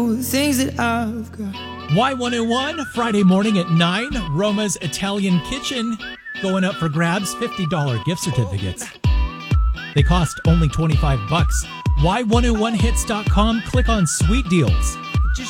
things that I've got. Y101, Friday morning at 9, Roma's Italian Kitchen, going up for grabs, $50 gift certificates. They cost only $25. Y101hits.com, click on Sweet Deals.